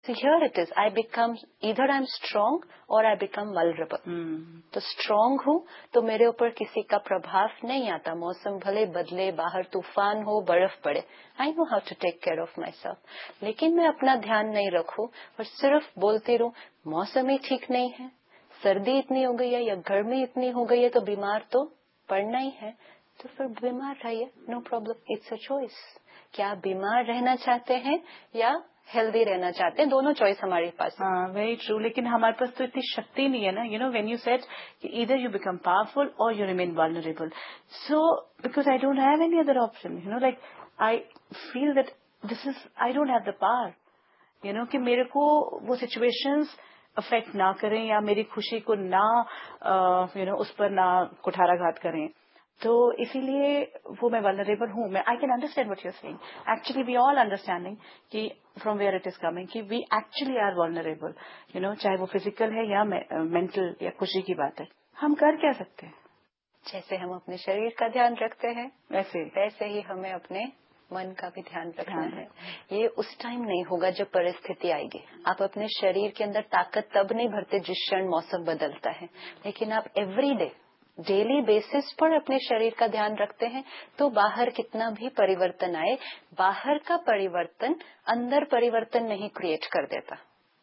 So here it is, I become either I'm strong or I become vulnerable. तो strong हूँ तो मेरे ऊपर किसी का प्रभाव नहीं आता, मौसम भले बदले, बाहर तूफान हो, बर्फ पड़े, I know how to take care of my self. लेकिन मैं अपना ध्यान नहीं रखूं और सिर्फ बोलती रहूं मौसम ही ठीक नहीं है, सर्दी इतनी हो गई है या गर्मी इतनी हो गई है तो बीमार तो पड़ना ही है, तो फिर बीमार रहिए, no problem, it's a choice. क्या आप बीमार रहना चाहते हैं या हेल्दी रहना चाहते हैं, दोनों चॉइस हमारे पास है। हाँ, वेरी ट्रू। लेकिन हमारे पास तो इतनी शक्ति नहीं है ना, you know, when you said either you become powerful और you remain vulnerable, so because I don't have any other option, you know, like I feel that this is, I don't have the power, you know, कि मेरे को वो situations affect ना करें या मेरी खुशी को ना यू नो उस पर ना कुठाराघात करें। तो इसीलिए वो मैं वल्नरेबल हूँ। मैं I can understand what you are saying, actually we all understanding कि from where it is coming कि we actually are vulnerable, you know, चाहे वो फिजिकल है या मेंटल या खुशी की बात है। हम कर क्या सकते हैं? जैसे हम अपने शरीर का ध्यान रखते हैं वैसे ही हमें अपने मन का भी ध्यान रखना है। ये उस टाइम नहीं होगा जब परिस्थिति आएगी। आप अपने शरीर के अंदर ताकत तब नहीं भरते जिस क्षण मौसम बदलता है, लेकिन आप एवरी डे डेली बेसिस पर अपने शरीर का ध्यान रखते हैं तो बाहर कितना भी परिवर्तन आए, बाहर का परिवर्तन अंदर परिवर्तन नहीं क्रिएट कर देता।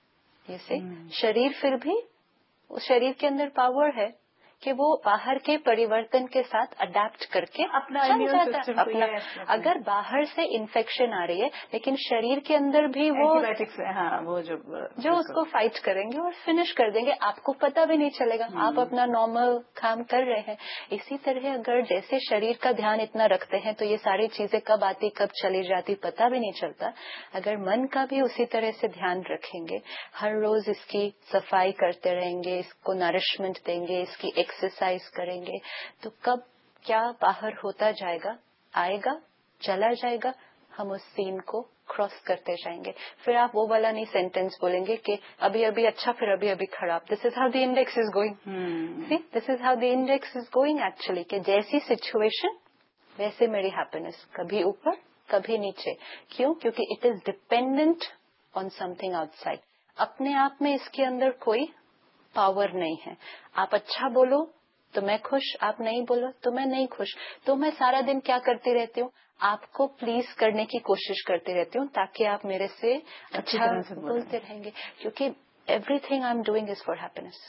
जैसे शरीर फिर भी, उस शरीर के अंदर पावर है कि वो बाहर के परिवर्तन के साथ अडेप्ट करके अपना इम्यून सिस्टम अपना, अगर बाहर से इन्फेक्शन आ रही है लेकिन शरीर के अंदर भी वो एंटीबायोटिक्स, हाँ, वो जो उसको फाइट करेंगे और फिनिश कर देंगे, आपको पता भी नहीं चलेगा, आप अपना नॉर्मल काम कर रहे हैं। इसी तरह अगर जैसे शरीर का ध्यान इतना रखते हैं तो ये सारी चीजें कब आती कब चली जाती पता भी नहीं चलता। अगर मन का भी उसी तरह से ध्यान रखेंगे, हर रोज इसकी सफाई करते रहेंगे, इसको नरिशमेंट देंगे, इसकी एक्सरसाइज करेंगे, तो कब क्या बाहर होता जाएगा, आएगा, चला जाएगा, हम उस सीन को क्रॉस करते जाएंगे। फिर आप वो वाला नहीं सेंटेंस बोलेंगे कि अभी अभी अच्छा फिर अभी अभी खराब। This is how the index is going, see this is how the index is going actually, कि जैसी सिचुएशन वैसे मेरी हैप्पीनेस, कभी ऊपर कभी नीचे। क्यों? क्योंकि it is dependent on something outside. अपने आप में इसके अंदर कोई पावर नहीं है। आप अच्छा बोलो तो मैं खुश, आप नहीं बोलो तो मैं नहीं खुश। तो मैं सारा दिन क्या करती रहती हूँ, आपको प्लीज करने की कोशिश करती रहती हूँ ताकि आप मेरे से अच्छा बोलते रहेंगे, क्योंकि everything I am doing is for happiness.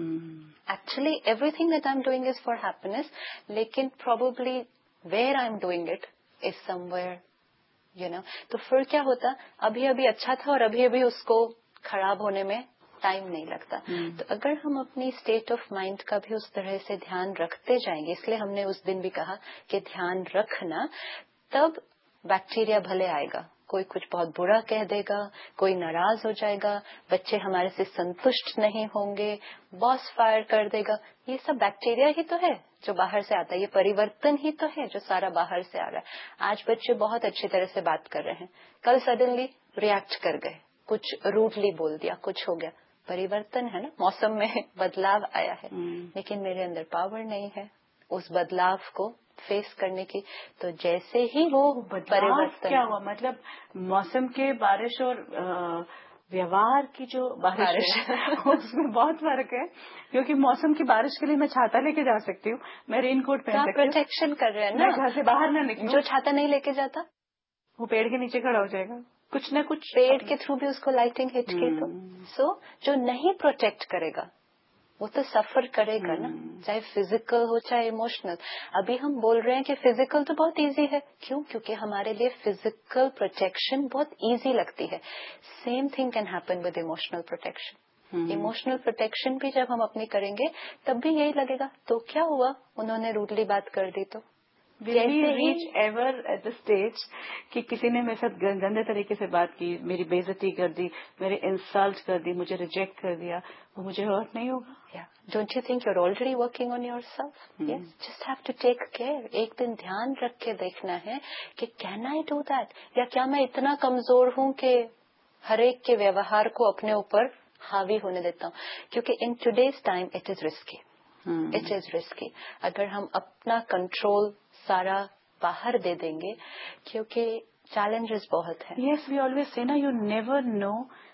Actually everything that I am doing is for happiness, लेकिन probably where I am doing it is somewhere, you know. तो फिर क्या होता, अभी अभी अच्छा था और अभी अभी उसको खराब होने में टाइम नहीं लगता। तो अगर हम अपनी स्टेट ऑफ माइंड का भी उस तरह से ध्यान रखते जाएंगे, इसलिए हमने उस दिन भी कहा कि ध्यान रखना, तब बैक्टीरिया भले आएगा, कोई कुछ बहुत बुरा कह देगा, कोई नाराज हो जाएगा, बच्चे हमारे से संतुष्ट नहीं होंगे, बॉस फायर कर देगा, ये सब बैक्टीरिया ही तो है जो बाहर से आता है, ये परिवर्तन ही तो है जो सारा बाहर से आ रहा है। आज बच्चे बहुत अच्छी तरह से बात कर रहे हैं, कल सडनली रिएक्ट कर गए, कुछ रूडली बोल दिया, कुछ हो गया, परिवर्तन है ना, मौसम में बदलाव आया है। लेकिन मेरे अंदर पावर नहीं है उस बदलाव को फेस करने की। तो जैसे ही वो परिवर्तन, क्या हुआ, मतलब मौसम के बारिश और व्यवहार की जो बारिश है उसमें बहुत फर्क है, क्योंकि मौसम की बारिश के लिए मैं छाता लेके जा सकती हूँ, मैं रेनकोट पहन सकती हूँ, प्रोटेक्शन कर रहे हैं ना, मैं घर से बाहर ना निकलूं। जो छाता नहीं लेके जाता वो पेड़ के नीचे खड़ा हो जाएगा, कुछ न कुछ पेड़ के थ्रू भी उसको लाइटिंग हिट की। तो सो जो नहीं प्रोटेक्ट करेगा वो तो सफर करेगा ना, चाहे फिजिकल हो चाहे इमोशनल। अभी हम बोल रहे हैं कि फिजिकल तो बहुत इजी है, क्यों? क्योंकि हमारे लिए फिजिकल प्रोटेक्शन बहुत इजी लगती है। Same thing can happen with emotional protection. Emotional protection भी जब हम अपनी करेंगे तब भी यही लगेगा, तो क्या हुआ, उन्होंने रूडली बात कर दी तो। Will we reach ever at the stage कि किसी ने मेरे साथ गंदे तरीके से बात की, मेरी बेइज्जती कर दी, मेरे इंसल्ट कर दी, मुझे रिजेक्ट कर दिया, वो मुझे हर्ट नहीं होगा? Don't you think you're already working on yourself? Yes, just have to take care. एक दिन ध्यान रख के देखना है कि can I do that? या क्या मैं इतना कमजोर हूँ कि हर एक के व्यवहार को अपने ऊपर हावी होने देता हूँ? क्योंकि in today's time it is risky. It is risky. अगर हम अपना कंट्रोल सारा बाहर दे देंगे, क्योंकि चैलेंजेस बहुत हैं। Yes, we always say ना, you never know